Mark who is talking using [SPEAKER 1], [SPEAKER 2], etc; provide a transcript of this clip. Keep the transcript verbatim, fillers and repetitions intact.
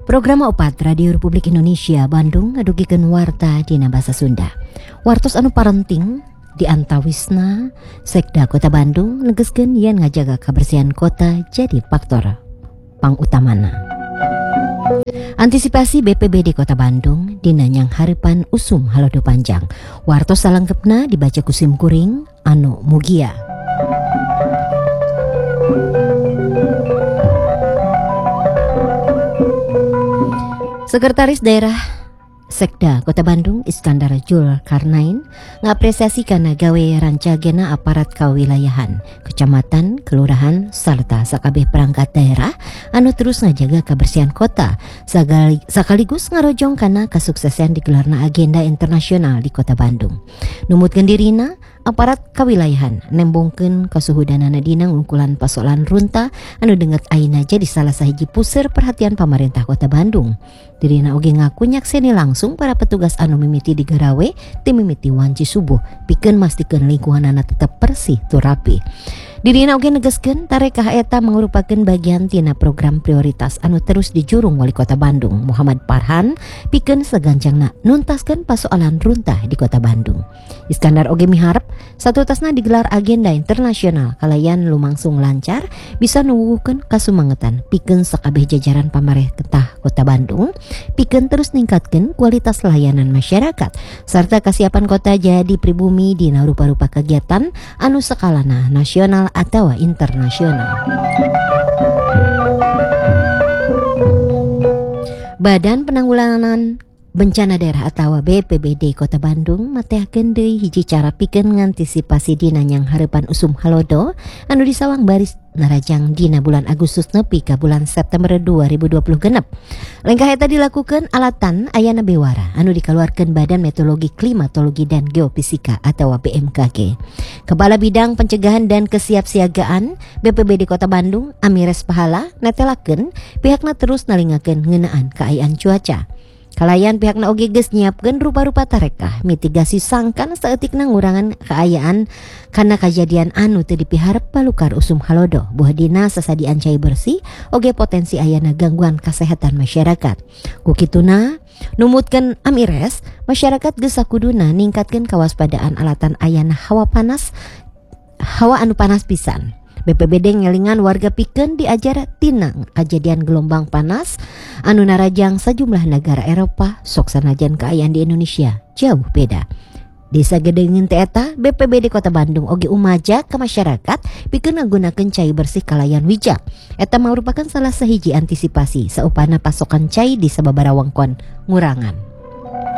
[SPEAKER 1] Program opat Radio Republik Indonesia Bandung ngadugikeun warta dina basa Sunda. Wartos anu parenting di antawisna Sekda Kota Bandung negeskeun yen ngajaga kebersihan kota jadi faktor pangutamana. Antisipasi B P B D Kota Bandung dina nyang hareupan usum halodo panjang. Wartos salengkepna dibaca ku Sim Kuring anu mugia. Sekretaris Daerah Sekda Kota Bandung Iskandar Julkarnain ngapresiasi kana gawe rancagena aparat kawilayahan, kecamatan, kelurahan, serta sakabeh perangkat daerah anu terus ngajaga kebersihan kota sakaligus ngarojong kana kasuksesan digelarna agenda internasional di Kota Bandung. Numutkeun dirina aparat kawilayahan nembongkeun kasuhudanana dina ngungkulan pasolan runta anu denget ayeuna jadi salah sahiji puseur perhatian pamarentah Kota Bandung. Dirina oge ngaku nyakseni langsung para petugas anu mimiti di Garawe ti mimiti wanci subuh pikeun mastikeun lingkunganana tetep bersih tur rapi. Dirina oge negeskeun tarekah eta mangrupakeun bagian tina program prioritas anu terus dijurung Wali Kota Bandung Muhammad Farhan pikeun sagancangna nuntaskeun pasoalan runtah di Kota Bandung. Iskandar oge miharep satutasna digelar agenda internasional kalayan lumangsung lancar bisa nuwuhkeun kasumangetan pikeun sakabeh jajaran pamarentah Kota Bandung pikeun terus ningkatkeun kualitas layanan masyarakat serta kasiapan kota jadi pribumi dina rupa-rupa kegiatan anu skalana nasional atau internasional. Badan Penanggulangan Bencana Daerah atau B P B D Kota Bandung matehakeun deui hiji cara pikeun ngantisipasi dina nyang hareupan usum halodo anu disawang baris narajang dina bulan Agustus nepi ka bulan September dua ribu dua puluh genep. Lengkah eta dilakukeun alatan ayana bewara anu dikaluarkeun Badan Meteorologi, Klimatologi dan Geofisika atau B M K G. Kepala Bidang Pencegahan dan Kesiapsiagaan B P B D Kota Bandung Amires Pahala netelakeun pihakna terus nalingakeun ngeunaan kaayaan cuaca. Kalayan pihakna oge geus nyiapkeun rupa-rupa tarekah mitigasi sangkan saeutikna ngurangan kaayaan karena kejadian anu teu dipiharep palukar usum halodo buah dina sasadian cai bersih oge potensi ayana gangguan kesehatan masyarakat. Ku kituna numutkeun Amires masyarakat geus sakuduna ningkatkeun kawaspadaan alatan ayana hawa panas hawa anu panas pisan. B P B D ngelingan warga pikeun diajar tina kejadian gelombang panas anu narajang sajumlah negara Eropa sok sanajan kaayaan di Indonesia jauh beda. Desa gedeungeun teh eta B P B D Kota Bandung oge umaja ka masyarakat pikeun ngagunakeun cai bersih kalayan wijak. Eta merupakan salah sahiji antisipasi saupana pasokan cai di sababaraha wewengkon ngurangan.